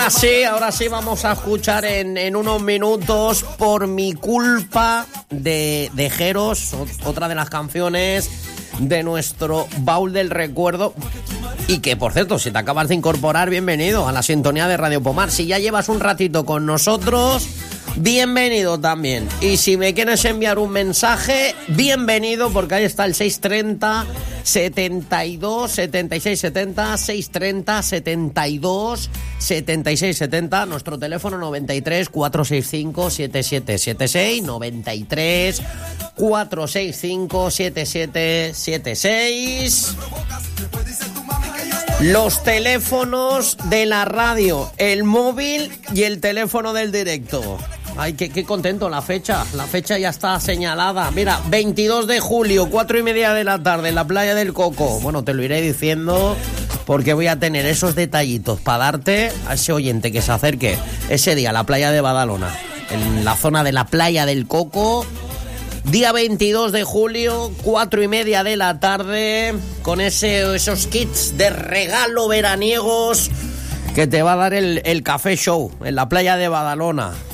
Ahora sí vamos a escuchar en unos minutos Por mi culpa de Jeros, otra de las canciones de nuestro baúl del recuerdo. Y que, por cierto, si te acabas de incorporar, bienvenido a la sintonía de Radio Pomar. Si ya llevas un ratito con nosotros, bienvenido también. Y si me quieres enviar un mensaje, bienvenido, porque ahí está el 630 72 76 70, 630 72 76 70, nuestro teléfono 93 465 7776, 93 465 7776. Los teléfonos de la radio, el móvil y el teléfono del directo. Ay, qué contento la fecha ya está señalada. Mira, 22 de julio, 4:30 de la tarde, en la playa del Coco. Bueno, te lo iré diciendo porque voy a tener esos detallitos para darte a ese oyente que se acerque ese día a la playa de Badalona, en la zona de la playa del Coco. Día 22 de julio, 4:30 de la tarde, con esos kits de regalo veraniegos que te va a dar el Café Show en la playa de Badalona.